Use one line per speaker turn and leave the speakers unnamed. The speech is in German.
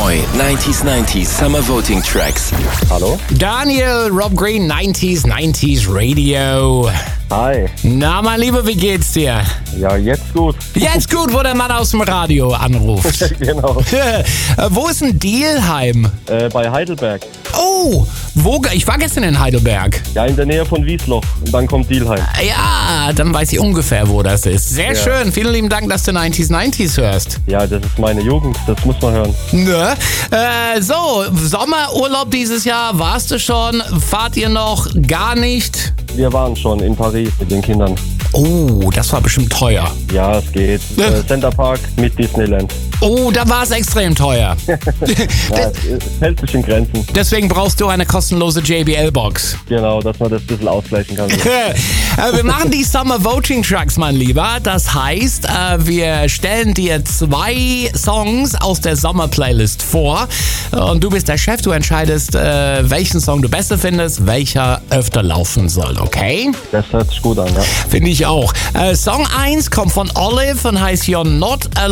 Neu 90s Summer Voting Tracks.
Hallo?
Daniel, Rob Green, 90s Radio.
Hi.
Na, mein Lieber, wie geht's dir?
Ja, jetzt gut.
Jetzt gut, wo der Mann aus dem Radio anruft.
Genau.
Wo ist denn Dielheim?
Bei Heidelberg.
Oh, wo? Ich war gestern in Heidelberg.
Ja, in der Nähe von Wiesloch. Und dann kommt Dielheim.
Ja, dann weiß ich ungefähr, wo das ist. Sehr
Ja.
schön. Vielen lieben Dank, dass du 90s hörst.
Ja, das ist meine Jugend. Das muss man hören.
Ne? So, Sommerurlaub dieses Jahr, warst du schon? Fahrt ihr noch? Gar nicht?
Wir waren schon in Paris mit den Kindern.
Oh, das war bestimmt teuer.
Ja, es geht. Center Park mit Disneyland.
Oh, da war es extrem teuer.
Ja, es hält sich in Grenzen.
Deswegen brauchst du eine kostenlose JBL-Box.
Genau, dass man das ein bisschen ausgleichen kann.
Wir machen die Summer Voting Tracks, mein Lieber. Das heißt, wir stellen dir 2 Songs aus der Sommer-Playlist vor. Und du bist der Chef, du entscheidest, welchen Song du besser findest, welcher öfter laufen soll, okay?
Das hört sich gut an, ja.
Finde ich auch. Song 1 kommt von Olive und heißt You're Not Alone.